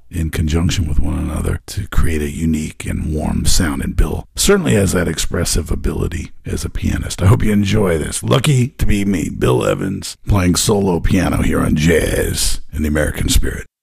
in conjunction with one another to create a unique and warm sound. And Bill certainly has that expressive ability as a pianist. I hope you enjoy this. Lucky to be me, Bill Evans, playing solo piano here on Jazz in the American Spirit.